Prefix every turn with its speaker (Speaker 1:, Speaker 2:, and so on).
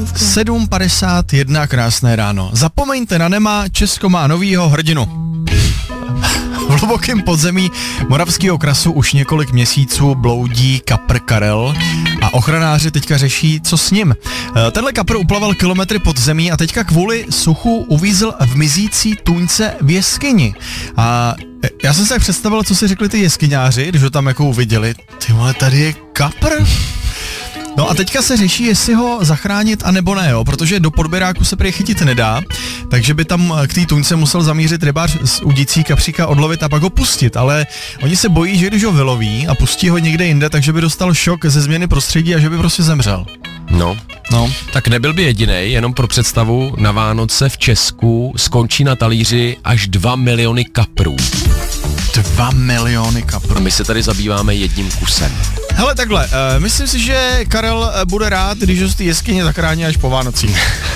Speaker 1: 7:51, krásné ráno. Zapomeňte na Nema, Česko má novýho hrdinu. V hlubokém podzemí Moravského krasu už několik měsíců bloudí kapr Karel a ochranáři teďka řeší, co s ním. Tenhle kapr uplaval kilometry pod zemí a teďka kvůli suchu uvízl v mizící tůňce v jeskyni. A já jsem si tak představil, co si řekli ty jeskyňáři, když ho tam jako uviděli. Ty vole, tady je kapr? No a teďka se řeší, jestli ho zachránit a nebo ne, jo, protože do podběráku se prý chytit nedá, takže by tam k té tůňce musel zamířit rybář z udící kapříka, odlovit a pak ho pustit, ale oni se bojí, že když ho vyloví a pustí ho někde jinde, takže by dostal šok ze změny prostředí a že by prostě zemřel.
Speaker 2: No, tak nebyl by jedinej, jenom pro představu, na Vánoce v Česku skončí na talíři až 2 miliony kaprů.
Speaker 1: 2 miliony kaprů.
Speaker 2: A my se tady zabýváme jedním kusem.
Speaker 1: Hele, takhle, myslím si, že Karel bude rád, když ho z té jeskyně zachrání až po Vánocích.